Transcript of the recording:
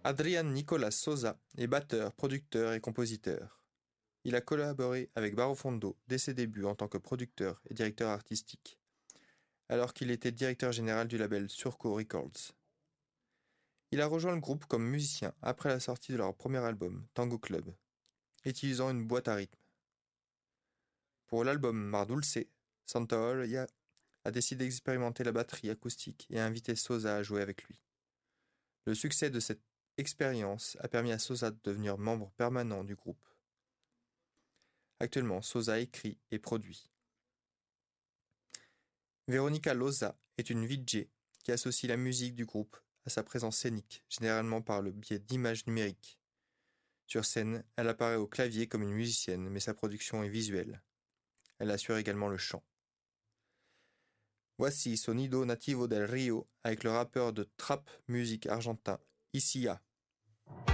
Adrián Nicolás Sosa est batteur, producteur et compositeur. Il a collaboré avec Barofondo dès ses débuts en tant que producteur et directeur artistique, alors qu'il était directeur général du label Surco Records. Il a rejoint le groupe comme musicien après la sortie de leur premier album, Tango Club, utilisant une boîte à rythme. Pour l'album Mar Dulce, Santaolalla a décidé d'expérimenter la batterie acoustique et a invité Sosa à jouer avec lui. Le succès de cette expérience a permis à Sosa de devenir membre permanent du groupe. Actuellement, Sosa écrit et produit. Veronica Loza est une VJ qui associe la musique du groupe à sa présence scénique, généralement par le biais d'images numériques. Sur scène, elle apparaît au clavier comme une musicienne, mais sa production est visuelle. Elle assure également le chant. Voici Sonido Nativo del Rio avec le rappeur de trap music argentin Isia.